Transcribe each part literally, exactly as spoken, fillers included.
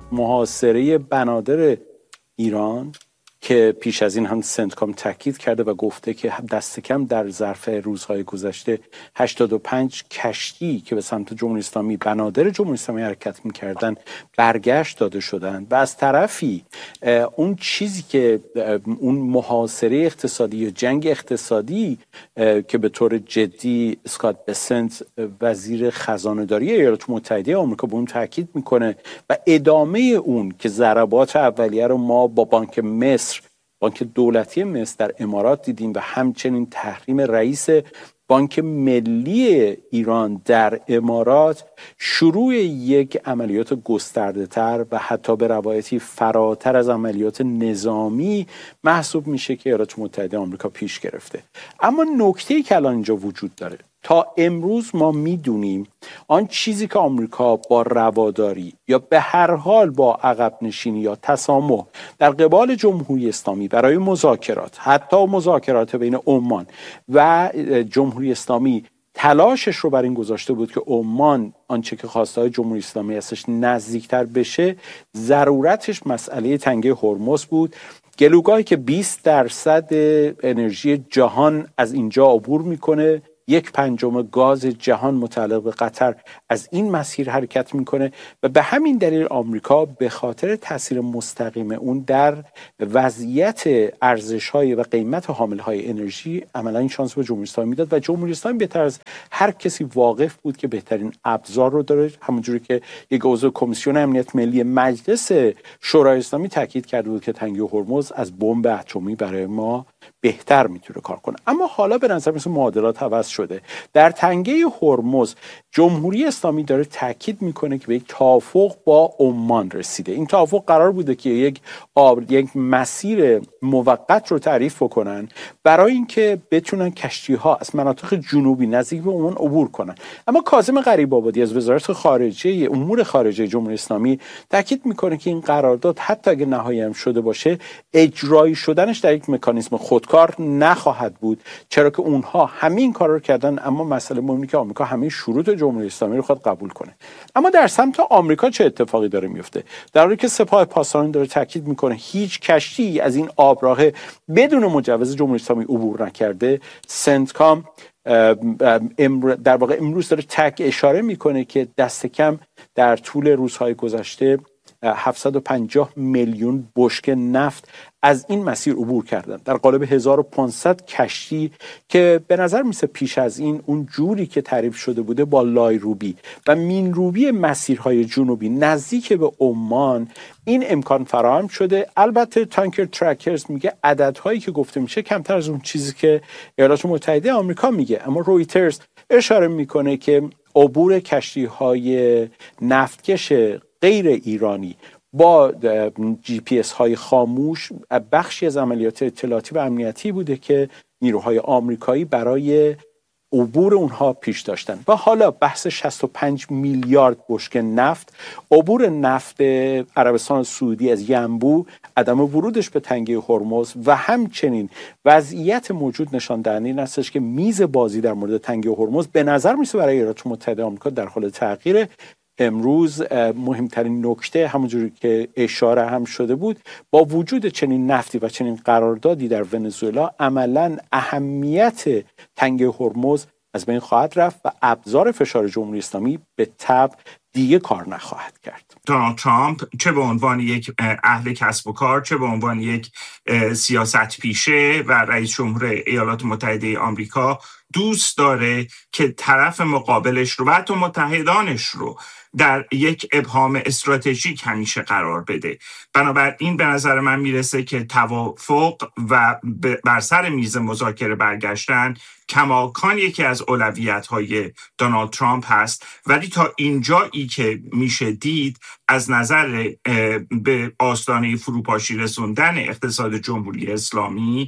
محاصره بنادر ایران که پیش از این هم سنتکام تاکید کرده و گفته که دست کم در ظرف روزهای گذشته هشتاد و پنج کشتی که به سمت جمهوری اسلامی بنادر جمهوری اسلامی حرکت می‌کردن برگشت داده شدن و از طرفی اون چیزی که اون محاصره اقتصادی یا جنگ اقتصادی که به طور جدی اسکات بسنت وزیر خزانه‌داری ایالات متحده آمریکا به اون تاکید میکنه و ادامه اون که ضربات اولیه رو ما با بانک مصر بانک دولتی مصر در امارات دیدیم و همچنین تحریم رئیس بانک ملی ایران در امارات شروع یک عملیات گسترده تر و حتی به روایتی فراتر از عملیات نظامی محسوب میشه که ایالات متحده آمریکا پیش گرفته. اما نکته‌ای که الان اینجا وجود داره، تا امروز ما میدونیم آن چیزی که آمریکا با رواداری یا به هر حال با عقب نشینی یا تسامح در قبال جمهوری اسلامی برای مذاکرات، حتی مذاکرات بین عمان و جمهوری اسلامی تلاشش رو بر این گذاشته بود که عمان آنچه که خواسته های جمهوری اسلامی هستش نزدیکتر بشه، ضرورتش مسئله تنگه هرمز بود. گلوگاهی که بیست درصد انرژی جهان از اینجا عبور میکنه، یک پنجم گاز جهان متعلق به قطر از این مسیر حرکت میکنه و به همین دلیل آمریکا به خاطر تاثیر مستقیم اون در وضعیت ارزش‌های و قیمت حامل‌های انرژی عملاً این شانس به جمهوری اسلامی میداد و جمهوری اسلامی بهتر از هر کسی واقف بود که بهترین ابزار رو داره، همونجوری که یک عضو کمیسیون امنیت ملی مجلس شورای اسلامی تاکید کرده بود که تنگه هرمز از بمب اتمی برای ما بهتر میتونه کار کنه. اما حالا به نظر مثل معادلات عوض شده. در تنگه هرمز جمهوری اسلامی داره تاکید میکنه که به یک توافق با عمان رسیده. این توافق قرار بوده که یک آب یک مسیر موقت رو تعریف بکنن برای اینکه بتونن کشتی ها از مناطق جنوبی نزدیک به عمان عبور کنن. اما کاظم غریب‌آبادی از وزارت خارجه امور خارجه جمهوری اسلامی تاکید میکنه که این قرارداد حتی اگه نهایی هم شده باشه، اجرایی شدنش در یک مکانیزم خودکار نخواهد بود، چرا که اونها همین کار رو کردن. اما مسئله مهمی که آمریکا همین شروط جمهوری اسلامی رو خود قبول کنه. اما در سمت آمریکا چه اتفاقی داره میفته؟ در حالی که سپاه پاسداران داره تاکید میکنه هیچ کشتی از این آبراه بدون مجوز جمهوری اسلامی عبور نکرده، سنتکام در واقع امروز داره تک اشاره میکنه که دست کم در طول روزهای گذشته هفتصد و پنجاه میلیون بشکه نفت از این مسیر عبور کردن در قالب هزار و پانصد کشتی که به نظر میسه پیش از این اون جوری که تعریف شده بوده با لایروبی و مینروبی مسیرهای جنوبی نزدیک به عمان این امکان فراهم شده. البته تانکر ترکرز میگه عددهایی که گفته میشه کمتر از اون چیزی که ایالات متحده آمریکا میگه، اما رویترز اشاره میکنه که عبور کشتی‌های نفتکش غیر ایرانی با جی پی اس های خاموش بخشی از عملیات اطلاعاتی و امنیتی بوده که نیروهای آمریکایی برای عبور اونها پیش داشتن. و حالا بحث شصت و پنج میلیارد بشکه نفت، عبور نفت عربستان سعودی از ینبوع، عدم ورودش به تنگه هرمز و همچنین وضعیت موجود نشان دهنده این هستش که میز بازی در مورد تنگه هرمز به نظر میسه برای ایالات متحده آمریکا در حال تغییر. امروز مهمترین نکته همونجوری که اشاره هم شده بود، با وجود چنین نفتی و چنین قراردادی در ونزوئلا عملاً اهمیت تنگه هرمز از بین خواهد رفت و ابزار فشار جمهوری اسلامی به تبع دیگه کار نخواهد کرد. دونالد ترامپ چه به عنوان یک اهل کسب و کار، چه به عنوان یک سیاست پیشه و رئیس جمهور ایالات متحده آمریکا دوست داره که طرف مقابلش رو و حتی متحدانش رو در یک ابهام استراتژیک همیشه قرار بده. بنابراین به نظر من میرسه که توافق و بر سر میز مذاکره برگشتن کماکان یکی از اولویت‌های دونالد ترامپ هست، ولی تا اینجایی که میشه دید از نظر به آستانه فروپاشی رسوندن اقتصاد جمهوری اسلامی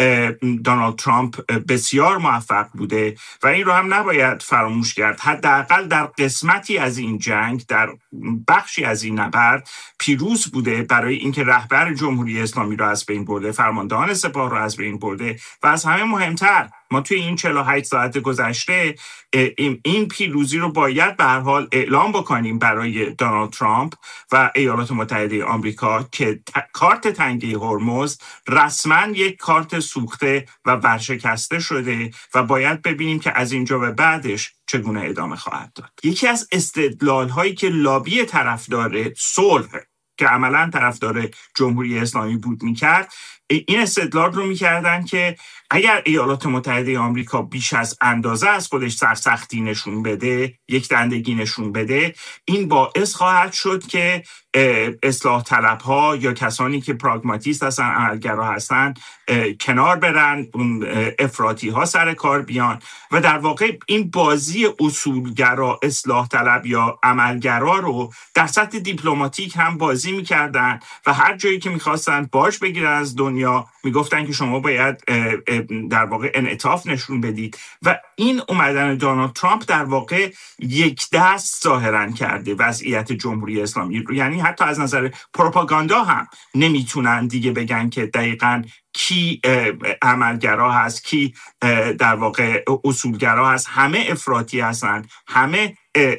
دونالد ترامپ بسیار موفق بوده و این رو هم نباید فراموش کرد. حداقل در قسمتی از این جنگ، در بخشی از این نبرد پیروز بوده برای اینکه رهبر جمهوری اسلامی رو از بین برده، فرماندهان سپاه رو از بین برده و از همه مهمتر ما توی این چهل و هشت ساعت گذشته این پیروزی رو باید به هر حال اعلام بکنیم برای دونالد ترامپ و ایالات متحده آمریکا که کارت تنگه هرمز رسما یک کارت سوخته و ورشکسته شده و باید ببینیم که از اینجا به بعدش چگونه ادامه خواهد داد. یکی از استدلال هایی که لابی طرفدار صلح که عملا طرفدار جمهوری اسلامی بود میکرد، این استدلال رو میکردن که اگر ایالات متحده آمریکا بیش از اندازه از خودش سرسختی نشون بده، یک دندگی نشون بده، این باعث خواهد شد که اصلاح طلب ها یا کسانی که پراگماتیست هستن، عملگرا هستن، کنار برن، اون افراطی ها سر کار بیان و در واقع این بازی اصولگرا، اصلاح طلب یا عملگرا رو در سطح دیپلماتیک هم بازی میکردن و هر جایی که میخواستن باج بگیرن از دنیا میگفتن که شما باید در واقع انعطاف نشون بدید و این اومدن دونالد ترامپ در واقع یک دست ظاهرا کرده وضعیت جمهوری اسلامی، یعنی حتی از نظر پروپاگاندا هم نمیتونن دیگه بگن که دقیقاً کی عملگرا هست، کی در واقع اصولگرا هست. همه افراطی هستن، همه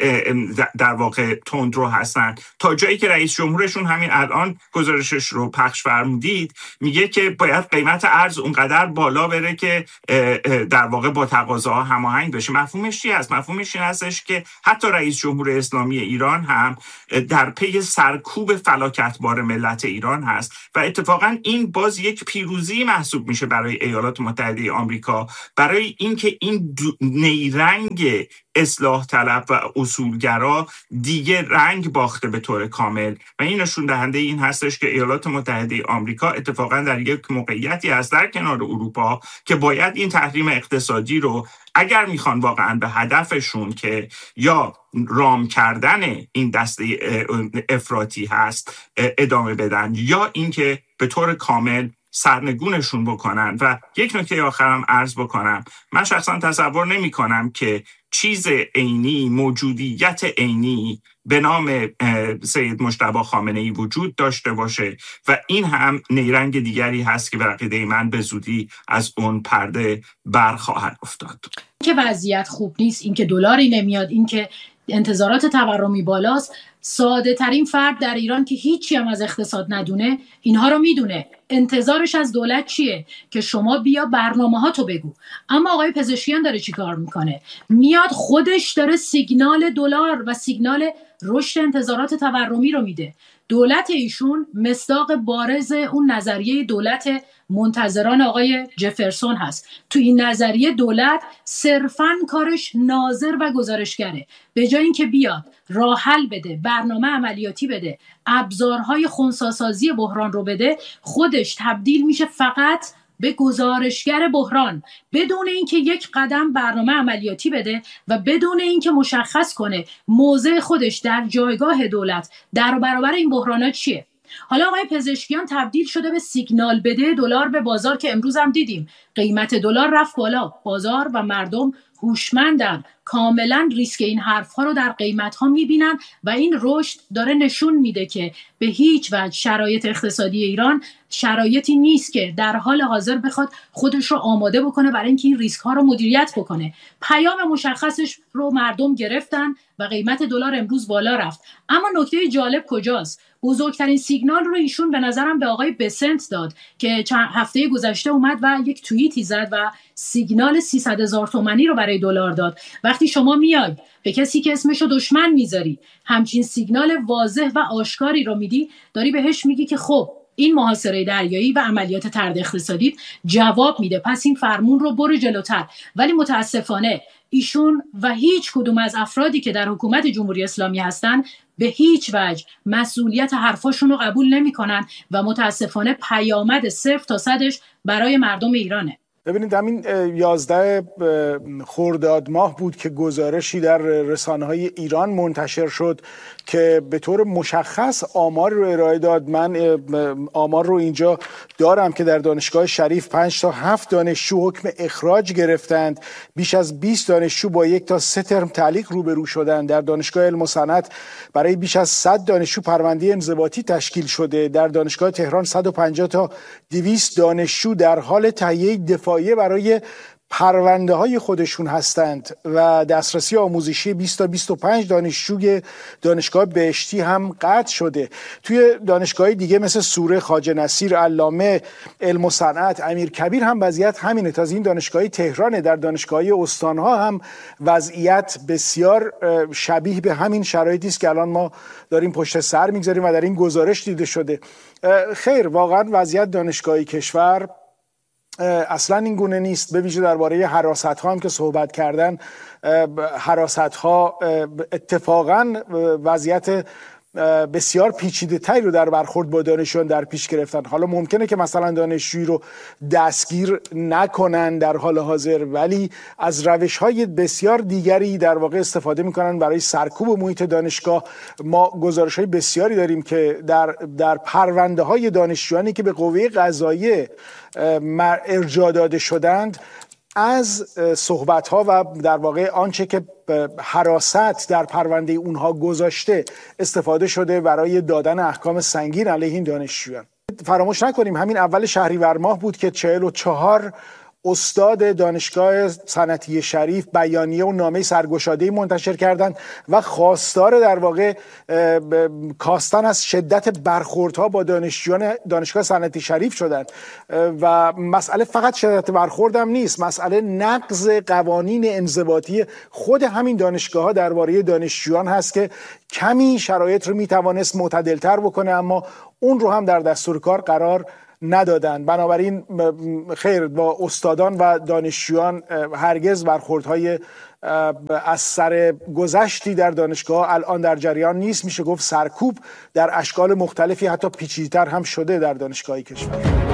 در واقع تندرو هستن، تا جایی که رئیس جمهورشون همین الان گزارشش رو پخش فرمودید میگه که باید قیمت ارز اونقدر بالا بره که در واقع با تقاضاها هماهنگ بشه. مفهومش چی هست؟ مفهومش این هستش که حتی رئیس جمهور اسلامی ایران هم در پی سرکوب فلاکتبار ملت ایران هست و اتفاقا این باز یک پیروزی محسوب میشه برای ایالات متحده آمریکا، برای اینکه این نیرنگ اصلاح طلب و اصولگرا دیگه رنگ باخته به طور کامل و این نشون دهنده این هستش که ایالات متحده آمریکا اتفاقا در یک موقعیتی هست در کنار اروپا که باید این تحریم اقتصادی رو اگر میخوان واقعا به هدفشون که یا رام کردن این دسته افراطی هست ادامه بدن یا اینکه به طور کامل سرنگونشون بکنن. و یک نکته آخرم عرض بکنم، من شخصا تصور نمی کنم که چیز عینی، موجودیت عینی به نام سید مجتبی خامنه‌ای وجود داشته باشه و این هم نیرنگ دیگری هست که به عقیده من به زودی از اون پرده برخواهد افتاد. که وضعیت خوب نیست، این که دلاری نمیاد، این که انتظارات تورمی بالاست، ساده ترین فرد در ایران که هیچی هم از اقتصاد ندونه اینها رو میدونه. انتظارش از دولت چیه؟ که شما بیا برنامه ها تو بگو. اما آقای پزشکیان داره چی کار میکنه؟ میاد خودش داره سیگنال دلار و سیگنال رشد انتظارات تورمی رو میده. دولت ایشون مصداق بارز اون نظریه دولت منتظران آقای جفرسون هست. تو این نظریه دولت صرفاً کارش ناظر و گزارشگره، به جای اینکه بیاد راه حل بده، برنامه عملیاتی بده، ابزارهای خنثی‌سازی بحران رو بده، خودش تبدیل میشه فقط به گزارشگر بحران بدون اینکه یک قدم برنامه عملیاتی بده و بدون اینکه مشخص کنه موضع خودش در جایگاه دولت در برابر این بحرانات چیه. حالا آقای پزشکیان تبدیل شده به سیگنال بده دلار به بازار که امروز هم دیدیم قیمت دلار رفت بالا. بازار و مردم هوشمندن، کاملا ریسک این حرفها رو در قیمت‌ها می‌بینن و این رشد داره نشون میده که به هیچ وجه شرایط اقتصادی ایران شرایطی نیست که در حال حاضر بخواد خودش رو آماده بکنه برای اینکه این ریسک‌ها رو مدیریت بکنه. پیام مشخصش رو مردم گرفتن و قیمت دلار امروز بالا رفت. اما نکته جالب کجاست؟ بزرگترین سیگنال رو ایشون به نظرم به آقای بسنت داد که چند هفته گذشته اومد و یک توییتی زد و سیگنال سیصد هزار تومانی رو برای دلار داد. وقتی شما میای به کسی که اسمشو دشمن میذاری همچین سیگنال واضح و آشکاری رو میدی، داری بهش میگی که خب این محاصره دریایی و عملیات طرد اقتصادی جواب میده، پس این فرمون رو برو جلوتر. ولی متاسفانه ایشون و هیچ کدوم از افرادی که در حکومت جمهوری اسلامی هستن به هیچ وجه مسئولیت حرفاشون رو قبول نمی‌کنن و متاسفانه پیامد صفر تا صدش برای مردم ایرانه. ببینید همین یازده خرداد ماه بود که گزارشی در رسانه‌های ایران منتشر شد که به طور مشخص آمار رو ارائه داد. من آمار رو اینجا دارم که در دانشگاه شریف پنج تا هفت دانشجو حکم اخراج گرفتند، بیش از بیست دانشجو با یک تا سه ترم تعلیق روبرو شدند. در دانشگاه علم و صنعت برای بیش از صد دانشجو پرونده انضباطی تشکیل شده. در دانشگاه تهران صد و پنجاه تا دویست دانشجو در حال تهیه دفاعیه برای پرونده های خودشون هستند و دسترسی آموزشی بیست تا بیست و پنج دانشجوی دانشگاه بهشتی هم قطع شده. توی دانشگاه دیگه مثل سوره، خواجه نصیر، علامه، علم و صنعت، امیرکبیر هم وضعیت همینه. تازه این دانشگاه تهران، در دانشگاه استانها هم وضعیت بسیار شبیه به همین شرایطی است که الان ما داریم پشت سر میگذاریم و در این گزارش دیده شده. خیر، واقعا وضعیت دانشگاهی کشور اصلا این گونه نیست. به ویژه درباره حراست ها هم که صحبت کردن، حراست ها اتفاقا وضعیت بسیار پیچیده تری رو در برخورد با دانشجویان در پیش گرفتن. حالا ممکنه که مثلا دانشجویی رو دستگیر نکنن در حال حاضر، ولی از روش های بسیار دیگری در واقع استفاده میکنن برای سرکوب محیط دانشگاه. ما گزارش های بسیاری داریم که در در پرونده های دانشجویانی که به قوه قضاییه ارجاع داده شدند از صحبت ها و در واقع آنچه که حراست در پرونده اونها گذاشته استفاده شده برای دادن احکام سنگین علیه این دانشجویان. فراموش نکنیم همین اول شهریور ماه بود که چهل و چهار استاد دانشگاه صنعتی شریف بیانیه و نامه سرگشاده‌ای منتشر کردند و خواستار در واقع کاستن از شدت برخوردها با دانشجویان دانشگاه صنعتی شریف شدند. و مسئله فقط شدت برخورد هم نیست، مسئله نقض قوانین انضباطی خود همین دانشگاه‌ها درباره دانشجویان هست که کمی شرایط رو میتوانست معتدل‌تر بکنه، اما اون رو هم در دستور کار قرار ندادن. بنابراین خیر، با استادان و دانشجویان هرگز برخوردهای از سر گذشتی در دانشگاه الان در جریان نیست. میشه گفت سرکوب در اشکال مختلفی حتی پیچیده‌تر هم شده در دانشگاهی کشور.